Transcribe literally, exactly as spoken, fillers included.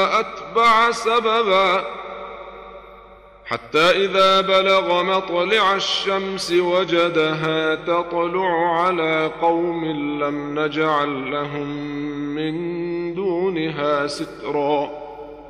أتبع سببا حتى إذا بلغ مطلع الشمس وجدها تطلع على قوم لم نجعل لهم من دونها سترا